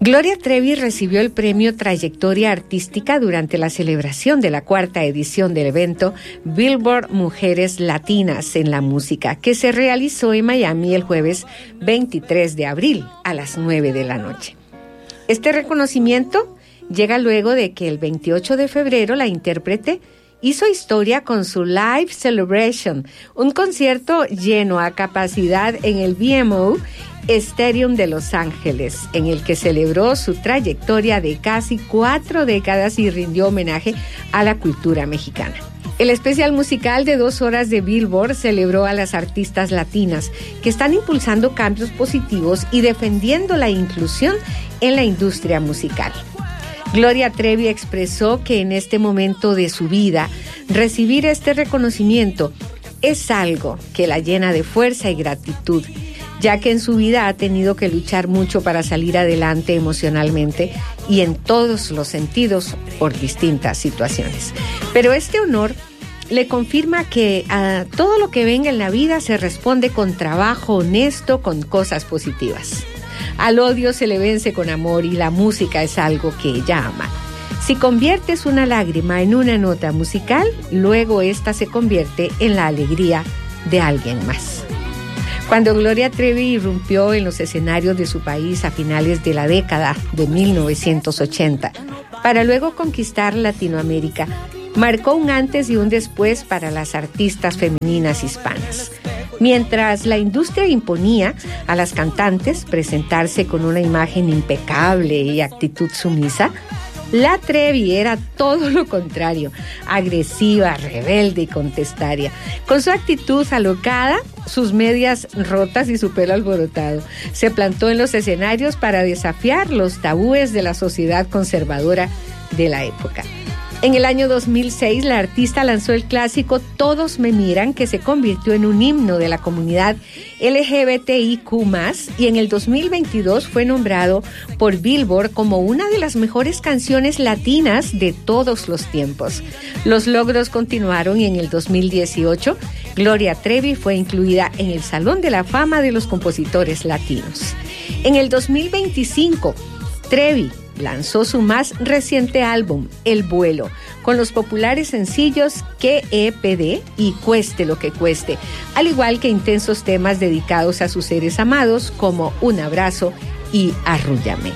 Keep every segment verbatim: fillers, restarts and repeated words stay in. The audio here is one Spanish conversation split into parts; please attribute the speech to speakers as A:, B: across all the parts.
A: Gloria Trevi recibió el premio Trayectoria Artística durante la celebración de la cuarta edición del evento Billboard Mujeres Latinas en la Música, que se realizó en Miami el jueves veintitrés de abril a las nueve de la noche. Este reconocimiento llega luego de que el veintiocho de febrero la intérprete hizo historia con su Live Celebration, un concierto lleno a capacidad en el B M O Stadium de Los Ángeles, en el que celebró su trayectoria de casi cuatro décadas y rindió homenaje a la cultura mexicana. El especial musical de dos horas de Billboard celebró a las artistas latinas que están impulsando cambios positivos y defendiendo la inclusión en la industria musical. Gloria Trevi expresó que en este momento de su vida, recibir este reconocimiento es algo que la llena de fuerza y gratitud, ya que en su vida ha tenido que luchar mucho para salir adelante emocionalmente y en todos los sentidos por distintas situaciones. Pero este honor le confirma que a todo lo que venga en la vida se responde con trabajo honesto, con cosas positivas. Al odio se le vence con amor y la música es algo que ella ama. Si conviertes una lágrima en una nota musical, luego esta se convierte en la alegría de alguien más. Cuando Gloria Trevi irrumpió en los escenarios de su país a finales de la década de mil novecientos ochenta, para luego conquistar Latinoamérica, marcó un antes y un después para las artistas femeninas hispanas. Mientras la industria imponía a las cantantes presentarse con una imagen impecable y actitud sumisa, la Trevi era todo lo contrario, agresiva, rebelde y contestaria. Con su actitud alocada, sus medias rotas y su pelo alborotado, se plantó en los escenarios para desafiar los tabúes de la sociedad conservadora de la época. En el año dos mil seis, la artista lanzó el clásico Todos me miran, que se convirtió en un himno de la comunidad L G B T I Q más, y en el dos mil veintidós fue nombrado por Billboard como una de las mejores canciones latinas de todos los tiempos. Los logros continuaron y en el dos mil dieciocho, Gloria Trevi fue incluida en el Salón de la Fama de los Compositores Latinos. En el dos mil veinticinco, Trevi lanzó su más reciente álbum, El Vuelo, con los populares sencillos Que E P D y Cueste lo que cueste, al igual que intensos temas dedicados a sus seres amados como Un abrazo y Arrúllame.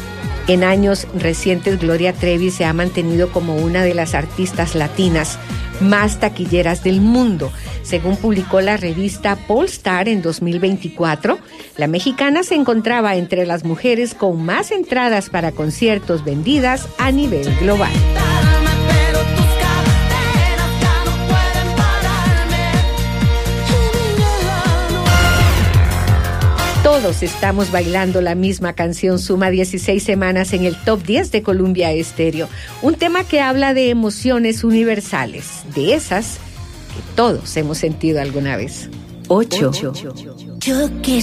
A: En años recientes, Gloria Trevi se ha mantenido como una de las artistas latinas más taquilleras del mundo. Según publicó la revista Pollstar en dos mil veinticuatro, la mexicana se encontraba entre las mujeres con más entradas para conciertos vendidas a nivel global. Todos estamos bailando la misma canción, suma dieciséis semanas en el top diez de Columbia Estéreo. Un tema que habla de emociones universales, de esas que todos hemos sentido alguna vez. Ocho.
B: Yo que